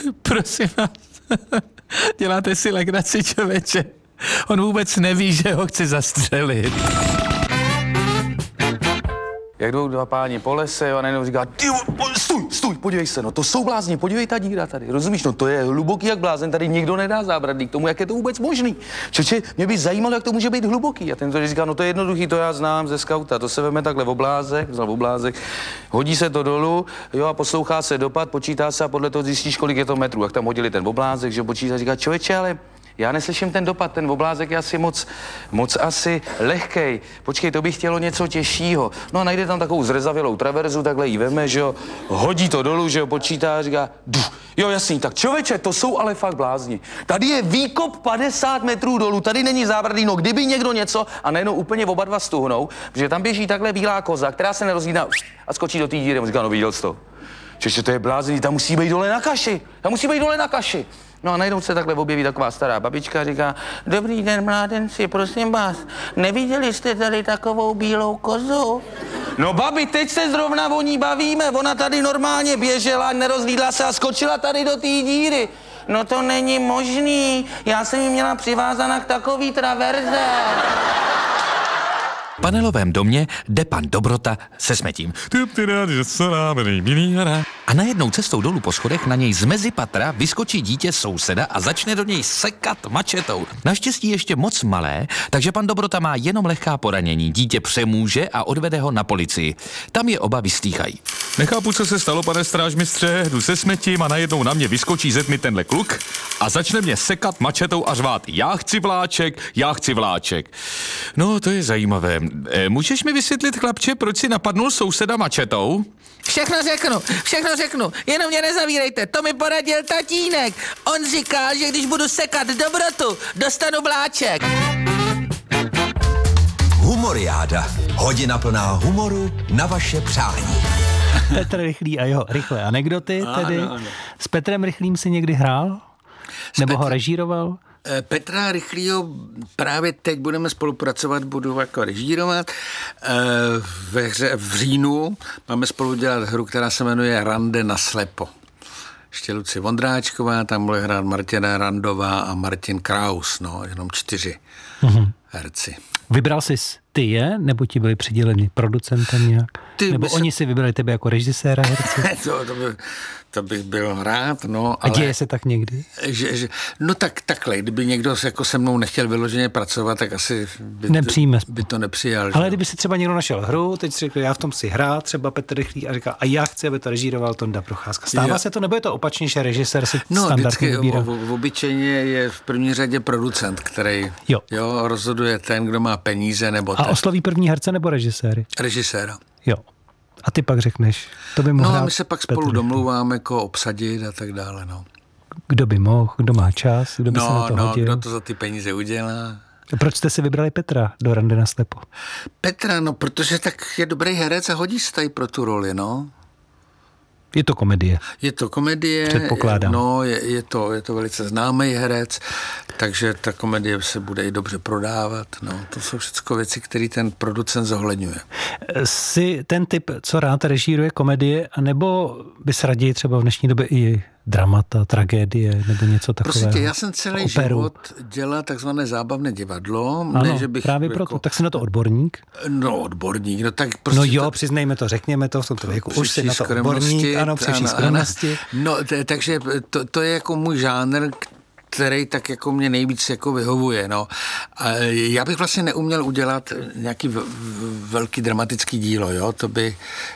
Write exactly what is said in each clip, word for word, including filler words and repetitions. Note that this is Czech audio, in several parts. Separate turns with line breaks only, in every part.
Prosím vás, děláte si legraci, člověče. On vůbec neví, že ho chci zastřelit.
Jak jdou dva páni po lese a najednou říká, ty, stůj, stůj, podívej se, no to jsou blázni, podívej ta díra tady, rozumíš, no to je hluboký jak blázen, tady nikdo nedá zábradlí k tomu, jak je to vůbec možný. Čoče, mě by zajímalo, jak to může být hluboký. A ten to říká, no to je jednoduchý, to já znám ze skauta, to se veme takhle v oblázek, vzal v oblázek, hodí se to dolů, jo, a poslouchá se dopad, počítá se a podle toho zjistíš, kolik je to metrů. Jak tam hodili ten oblázek, že počítá, říká, člověče, ale já neslyším ten dopad, ten oblázek je asi moc, moc asi lehkej. Počkej, to bych chtělo něco těžšího. No a najde tam takovou zrezavělou traverzu, takhle jí veme, že jo, hodí to dolů, že jo, počítá a říká, duf, jo jasný, tak člověče, to jsou ale fakt blázni. Tady je výkop padesát metrů dolů, tady není zábradlí, no kdyby někdo něco a najednou úplně oba dva stuhnou, protože tam běží takhle bílá koza, která se nerozjídá a skočí do té díry. On říká, no viděl jsi to? Čeče, to je blázni, tam musí být dole na kaši, tam musí být dole na kaši. No a najednou se takhle objeví taková stará babička a říká, dobrý den, mládenci, prosím vás, neviděli jste tady takovou bílou kozu? No babi, teď se zrovna o ní bavíme, ona tady normálně běžela, nerozlídla se a skočila tady do té díry. No to není možný, já jsem ji měla přivázána k takový traverze.
V panelovém domě jde pan Dobrota se smetím. A najednou cestou dolů po schodech na něj z mezipatra vyskočí dítě souseda a začne do něj sekat mačetou. Naštěstí ještě moc malé, takže pan Dobrota má jenom lehká poranění. Dítě přemůže a odvede ho na policii. Tam je oba vyslýchají. Nechápu, co se stalo, pane strážmistře, jdu se smetím a najednou na mě vyskočí ze tmy tenhle kluk a začne mě sekat mačetou a řvát. Já chci vláček, já chci vláček. No, to je zajímavé. E, můžeš mi vysvětlit, chlapče, proč si napadnul souseda mačetou?
Všechno řeknu, všechno řeknu, jenom mě nezavírejte, to mi poradil tatínek. On říkal, že když budu sekat Dobrotu, dostanu vláček.
Humoriáda. Hodina plná humoru na vaše přání.
Petr Rychlý a jeho rychlé anekdoty tedy. Ano, ano. S Petrem Rychlým si někdy hrál? Nebo Petr... ho režíroval?
Petra Rychlýho právě teď budeme spolupracovat, budu jako režírovat. Ve hře v říjnu máme spolu dělat hru, která se jmenuje Rande na slepo. Ještě Lucie Vondráčková, tam bude hrát Martina Randová a Martin Kraus, no, jenom čtyři mm-hmm. herci.
Vybral jsi ty je, nebo ti byli přiděleni producentem nějak? Ty nebo oni se... si vybrali tebe jako režiséra herce?
to, to, by, to bych byl rád, no.
A děje ale, se tak někdy?
Že, že, no tak takhle, kdyby někdo jako se mnou nechtěl vyloženě pracovat, tak asi by,
Nepřijme.
by to nepřijal.
Ale
že?
kdyby si třeba někdo našel hru, teď si řekl, já v tom si hrát, třeba Petr Rychlý a říká, a já chci, aby to režíroval Tonda Procházka. Stává jo. se to, nebo je to opačně, že režisér si
no,
standardně vybírá?
No, v, v obyčejně je v první řadě producent, který
jo.
Jo, rozhoduje ten, kdo má peníze, nebo
A
ten.
osloví první herce nebo režiséry?
Režiséra.
Jo. A ty pak řekneš, to by mohl.
No a my se pak spolu Petr domlouváme, jako obsadit a tak dále, no.
Kdo by mohl, kdo má čas, kdo by
no,
se na to
no,
hodil.
kdo to za ty peníze udělá.
A proč jste si vybrali Petra do Rande na slepo?
Petra, no, protože tak je dobrý herec a hodí se tady pro tu roli, no.
Je to komedie.
Je to komedie.
Předpokládám.
No, je, je, to, je to velice známý herec, takže ta komedie se bude i dobře prodávat. No, to jsou všechno věci, které ten producent zohledňuje.
Jsi ten typ, co rád režíruje komedie, anebo bys raději třeba v dnešní době i dramata, tragédie nebo něco takového?
Prostě já jsem celý
operu.
život dělal takzvané zábavné divadlo.
Ano,
ne, že bych
právě
jako...
proto. Tak jsi na to odborník?
No, odborník. No, tak prostě
no jo,
to...
přiznejme to, řekněme to v tomto věku. Už jsi na to odborník, ano, při vší skromnosti.
No, t- takže to, to je jako můj žánr, který tak jako mě nejvíc jako vyhovuje, no. A já bych vlastně neuměl udělat nějaký v, v, velký dramatický dílo, jo, to by,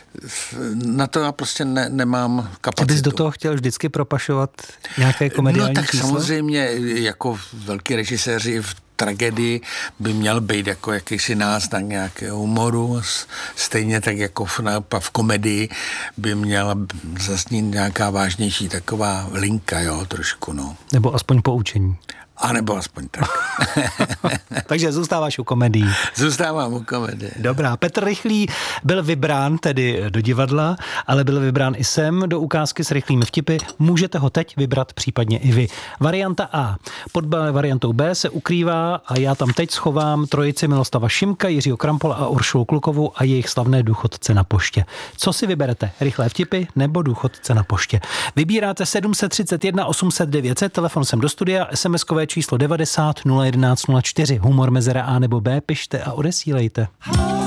na to já prostě ne, nemám kapacitu.
Ty bys do toho chtěl vždycky propašovat nějaké komediální
No tak
číslo?
Samozřejmě jako velký režiséři v tragédii by měl být jako jakýsi náznak nějakého humoru, stejně tak jako v, v komedii by měla zaznít nějaká vážnější taková linka, jo, trošku, no.
Nebo aspoň poučení.
A nebo aspoň tak.
Takže zůstáváš u komedií.
Zůstávám u komedie.
Dobrá, Petr Rychlý byl vybrán tedy do divadla, ale byl vybrán i sem do ukázky s rychlými vtipy. Můžete ho teď vybrat případně i vy. Varianta A. Pod variantou B se ukrývá a já tam teď schovám trojici Miloslava Šimka, Jiřího Krampola a Uršulu Klukovou a jejich slavné důchodce na poště. Co si vyberete? Rychlé vtipy nebo důchodce na poště? Vybíráte sedm set třicet jedna osm set devět set, telefon sem do studia, SMSkové číslo devadesát nula jedenáct nula čtyři. Humor mezera A nebo B, pište a odesílejte.